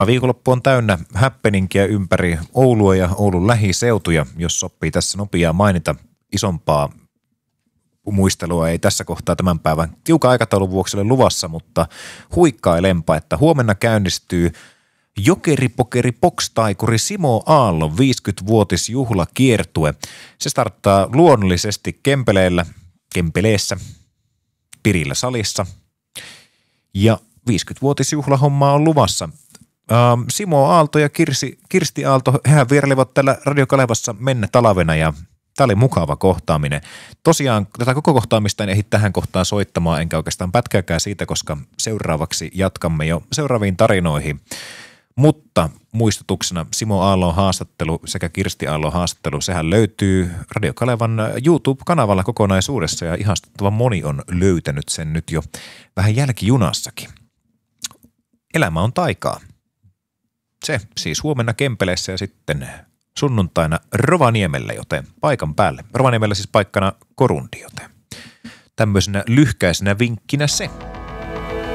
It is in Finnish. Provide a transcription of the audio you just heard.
Viikonloppu on täynnä happeningia ympäri Oulua ja Oulun lähiseutuja, jos sopii tässä nopeaa mainita. Isompaa muistelua ei tässä kohtaa tämän päivän tiukan aikataulun vuoksi ole luvassa, mutta huikkailempa, että huomenna käynnistyy Jokeripokeri Box-taikuri Simo Aallon 50-vuotisjuhlakiertue. Se starttaa luonnollisesti Kempeleessä, Pirillä salissa ja 50-vuotisjuhlahommaa on luvassa. Simo Aalto ja Kirsti Aalto, hehän vierailivat täällä Radio Kalevassa mennä talvena ja tämä oli mukava kohtaaminen. Tosiaan tätä koko kohtaamista en ehdi tähän kohtaan soittamaan, enkä oikeastaan pätkääkään siitä, koska seuraavaksi jatkamme jo seuraaviin tarinoihin. Mutta muistutuksena Simo Aallon haastattelu sekä Kirsti Aallon haastattelu, sehän löytyy Radio Kalevan YouTube-kanavalla kokonaisuudessa ja ihastuttavan moni on löytänyt sen nyt jo vähän jälkijunassakin. Elämä on taikaa. Se siis huomenna Kempeleessä ja sitten sunnuntaina Rovaniemellä, joten paikan päälle. Rovaniemellä siis paikkana Korundi, joten tämmöisenä lyhkäisenä vinkkinä se.